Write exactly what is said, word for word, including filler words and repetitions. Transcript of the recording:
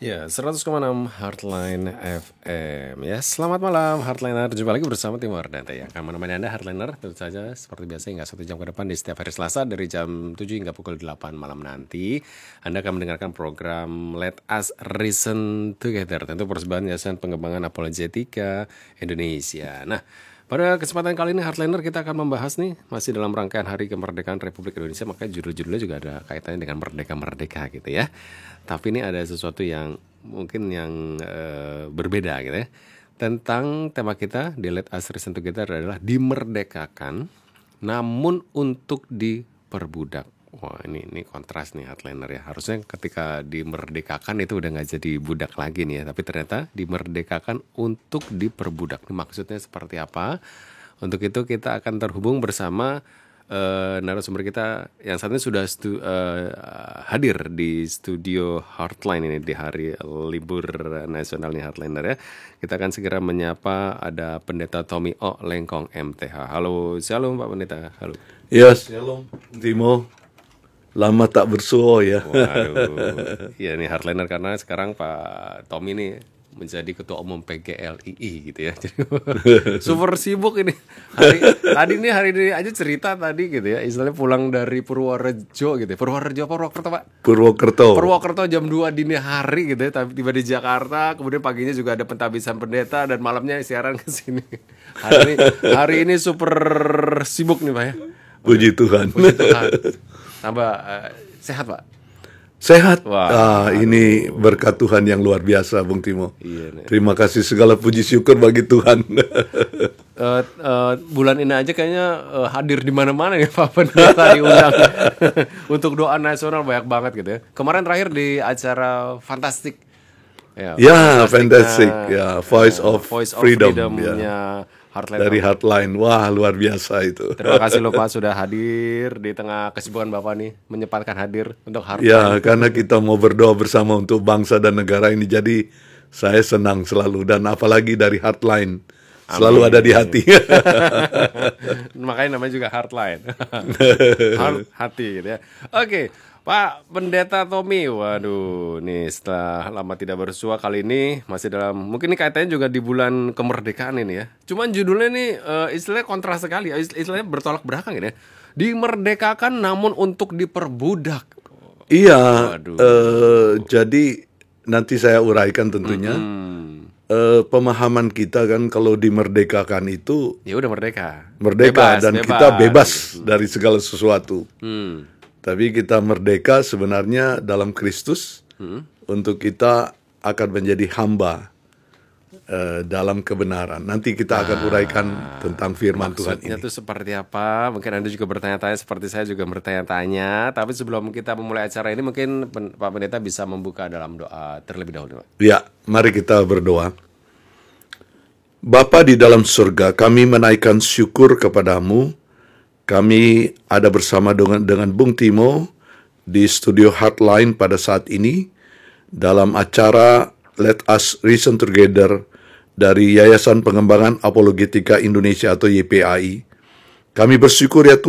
Ya, seratus koma enam Heartline F M. Ya, selamat malam Heartliner. Jumpa lagi bersama Timo Ardanta ya. Akan menemani Anda Heartliner tentu saja seperti biasa hingga satu jam ke depan di setiap hari Selasa dari jam tujuh hingga pukul delapan malam nanti. Anda akan mendengarkan program Let Us Reason Together, tentu persembahan Yayasan Pengembangan Apologetika Indonesia. Nah, pada kesempatan kali ini Heartliner kita akan membahas nih masih dalam rangkaian Hari Kemerdekaan Republik Indonesia, maka judul-judulnya juga ada kaitannya dengan merdeka-merdeka gitu ya. Tapi ini ada sesuatu yang mungkin yang uh, berbeda gitu ya. Tentang tema kita di Let Us Reason Together adalah dimerdekakan namun untuk diperbudak. Wah, ini ini kontras nih Heartliner ya. Harusnya ketika dimerdekakan itu udah gak jadi budak lagi nih ya. Tapi ternyata dimerdekakan untuk diperbudak. Ini maksudnya seperti apa? Untuk itu kita akan terhubung bersama Uh, narasumber kita yang saat ini sudah stu, uh, hadir di studio Heartline ini di hari libur nasional nih Heartliner ya. Kita akan segera menyapa ada Pendeta Tommy O. Lengkong M T H. Halo, shalom Pak Pendeta. Halo. Ya, shalom Timo. Lama tak bersuah ya. Waduh. Iya nih Heartliner karena sekarang Pak Tommy nih menjadi ketua umum P G L I I gitu ya. Jadi super sibuk ini. Hari, tadi nih hari ini aja cerita tadi gitu ya. Istilahnya pulang dari Purworejo gitu ya. Purworejo apa Purwokerto Pak? Purwokerto. Purwokerto jam dua dini hari gitu ya. Tapi tiba di Jakarta, kemudian paginya juga ada pentabisan pendeta dan malamnya siaran ke sini. Hari ini hari ini super sibuk nih Pak ya. Puji Tuhan. Puji Tuhan. Tambah uh, sehat Pak. Sehat. Wah, ah, ini berkat Tuhan yang luar biasa, Bung Timo. Iya, nih. Terima kasih segala puji syukur bagi Tuhan. uh, uh, bulan ini aja kayaknya uh, hadir di mana-mana ya Pak Pendeta diundang untuk doa nasional banyak banget gitu ya. Kemarin terakhir di acara Fantastic. Ya, ya Fantastic. Ya, Voice of Voice of Freedom. Freedom-nya Ya. Heartline. Dari Heartline. Wah, luar biasa itu. Terima kasih loh Pak sudah hadir di tengah kesibukan Bapak nih, menyempatkan hadir untuk Heartline. Ya, karena kita mau berdoa bersama untuk bangsa dan negara ini, jadi saya senang selalu, dan apalagi dari Heartline. Selalu Amin. Ada di hati. Makanya namanya juga Heartline. Heart, hati gitu ya. Oke, Pak Pendeta Tommy. Waduh, nih setelah lama tidak bersua kali ini masih dalam, mungkin ini kaitannya juga di bulan kemerdekaan ini ya. Cuman judulnya nih uh, istilahnya kontras sekali, istilahnya bertolak belakang gitu ya. Dimerdekakan namun untuk diperbudak. Iya, uh, jadi nanti saya uraikan tentunya. Mm-hmm. Uh, pemahaman kita kan kalau dimerdekakan itu ya udah merdeka. Merdeka bebas, dan bebas. Kita bebas dari segala sesuatu. Hmm. Tapi kita merdeka sebenarnya dalam Kristus hmm. untuk kita akan menjadi hamba uh, dalam kebenaran. Nanti kita akan uraikan ah, tentang firman Tuhan ini. Maksudnya itu seperti apa? Mungkin Anda juga bertanya-tanya seperti saya juga bertanya-tanya. Tapi sebelum kita memulai acara ini mungkin Pak Pendeta bisa membuka dalam doa terlebih dahulu. Ya, mari kita berdoa. Bapa di dalam surga, kami menaikkan syukur kepadamu. Kami ada bersama dengan, dengan Bung Timo di studio Heartline pada saat ini dalam acara Let Us Reason Together dari Yayasan Pengembangan Apologetika Indonesia atau Y P A I. Kami bersyukur ya Tuhan.